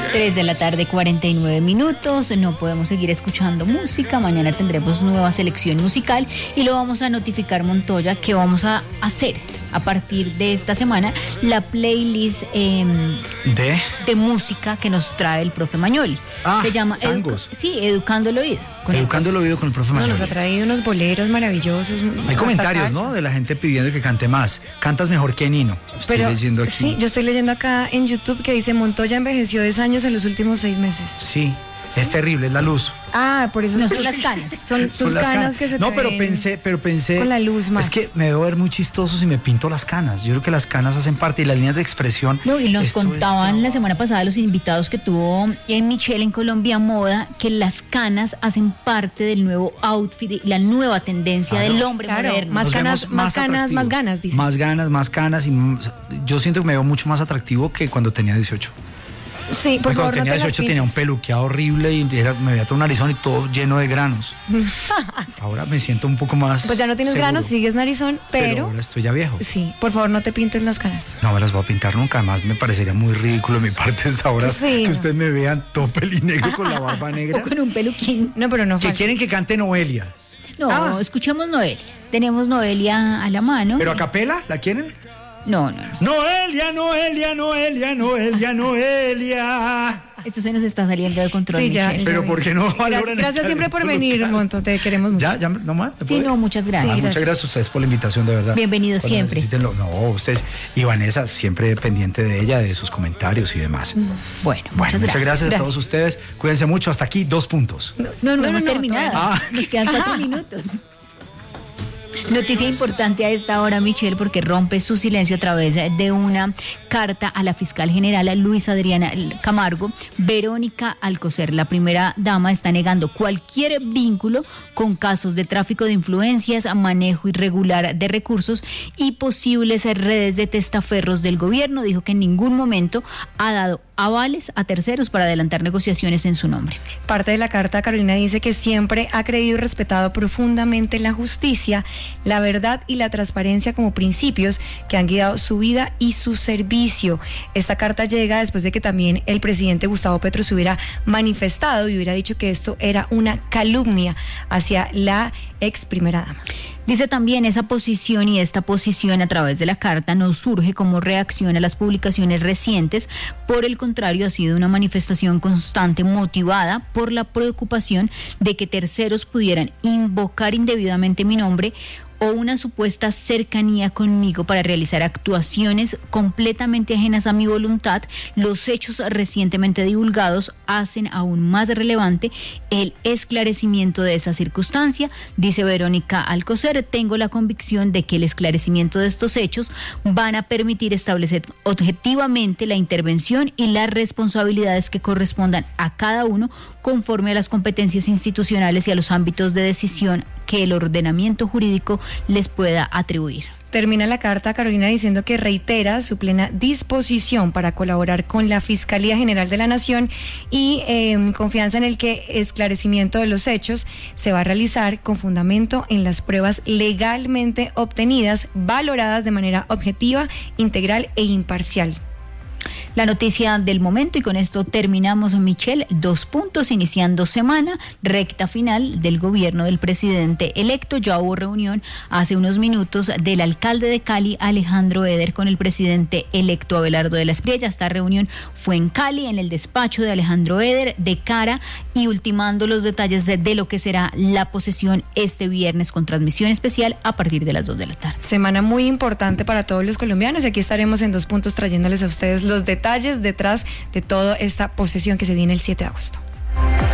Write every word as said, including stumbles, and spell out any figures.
tres de la tarde, cuarenta y nueve minutos. No podemos seguir escuchando música. Mañana tendremos nueva selección musical y lo vamos a notificar, Montoya, que vamos a hacer a partir de esta semana la playlist eh, ¿De? de música que nos trae el profe Mañol. Ah, se llama tangos. Edu- sí, Educando el Oído. Con Educando el Oído con el profe No, Mañol. nos ha traído unos boleros maravillosos. Hay comentarios, ¿no? De la gente pidiendo que cante más. Cantas mejor que Nino. Estoy Pero, leyendo aquí. sí, yo estoy leyendo acá en YouTube que dice Montoya envejeció diez años en los últimos seis meses. Sí, es terrible, es la luz. Ah, por eso No son las canas. Son sus Son las canas que se te No, pero ven pensé, pero pensé. con la luz más. Es que me debo ver muy chistoso si me pinto las canas. Yo creo que las canas hacen parte y las líneas de expresión. No, y nos Esto contaban es- la semana pasada los invitados que tuvo en Michelle en Colombia Moda que las canas hacen parte del nuevo outfit y la nueva tendencia Claro. del hombre Claro, moderno. más Nos canas, vemos más canas, atractivos. más ganas, dice. Más ganas, más canas. Y más- yo siento que me veo mucho más atractivo que cuando tenía dieciocho. Sí, por Porque favor, cuando no tenía te las dieciocho tenía un pintes. peluqueado horrible y era- me veía todo un narizón y todo lleno de granos. Ahora me siento un poco más. Pues ya no tienes seguro, granos, sigues narizón, pero pero, ahora estoy ya viejo. sí, por favor, no te pintes las canas. No me las voy a pintar nunca, además me parecería muy ridículo de mi parte esa ahora Sí, que no. ustedes me vean todo pelinegro con la barba negra. O con un peluquín. No, pero no Que falta. quieren que cante Noelia. No, Ah. escuchemos Noelia. Tenemos Noelia a la mano. ¿Pero a capela? ¿La quieren? No, no, no. Noelia, Noelia, Noelia, Noelia, Noelia. Esto se nos está saliendo de control, Sí, ya. Michelle. Pero ¿por qué no valoran Gracias, el gracias siempre por talento venir, local? Monto, te queremos mucho. Ya, ya, no más. ¿me Sí, puede? no, muchas gracias. Ah, Sí, muchas gracias. gracias a ustedes por la invitación, de verdad. Bienvenidos Cuando siempre. necesiten lo- no, ustedes y Vanessa siempre pendiente de ella, de sus comentarios y demás. Bueno, Bueno, muchas muchas gracias, gracias. a todos ustedes. Cuídense mucho. Hasta aquí, dos puntos. No, no, no, No, hemos no, no, terminado. todavía no. Nos quedan cuatro minutos. Noticia importante a esta hora, Michelle, porque rompe su silencio a través de una carta a la fiscal general Luis Adriana Camargo. Verónica Alcocer, la primera dama, está negando cualquier vínculo con casos de tráfico de influencias, manejo irregular de recursos y posibles redes de testaferros del gobierno. Dijo que en ningún momento ha dado avales a terceros para adelantar negociaciones en su nombre. Parte de la carta, Carolina dice que siempre ha creído y respetado profundamente la justicia, la verdad y la transparencia como principios que han guiado su vida y su servicio. Esta carta llega después de que también el presidente Gustavo Petro se hubiera manifestado y hubiera dicho que esto era una calumnia hacia la ex primera dama. Dice también esa posición y esta posición a través de la carta no surge como reacción a las publicaciones recientes, por el contrario ha sido una manifestación constante motivada por la preocupación de que terceros pudieran invocar indebidamente mi nombre o una supuesta cercanía conmigo para realizar actuaciones completamente ajenas a mi voluntad. Los hechos recientemente divulgados hacen aún más relevante el esclarecimiento de esa circunstancia, dice Verónica Alcocer. Tengo la convicción de que el esclarecimiento de estos hechos van a permitir establecer objetivamente la intervención y las responsabilidades que correspondan a cada uno conforme a las competencias institucionales y a los ámbitos de decisión que el ordenamiento jurídico les pueda atribuir. Termina la carta, Carolina, diciendo que reitera su plena disposición para colaborar con la Fiscalía General de la Nación y eh, confianza en el que esclarecimiento de los hechos se va a realizar con fundamento en las pruebas legalmente obtenidas, valoradas de manera objetiva, integral e imparcial. La noticia del momento, y con esto terminamos, Michelle. Dos puntos, iniciando semana, recta final del gobierno del presidente electo. Ya hubo reunión hace unos minutos del alcalde de Cali, Alejandro Eder, con el presidente electo Abelardo de la Espriella. Esta reunión fue en Cali, en el despacho de Alejandro Eder, de cara y ultimando los detalles de, de lo que será la posesión este viernes, con transmisión especial a partir de las dos de la tarde. Semana muy importante para todos los colombianos y aquí estaremos en Dos Puntos trayéndoles a ustedes los detalles detrás de toda esta posesión que se viene el siete de agosto.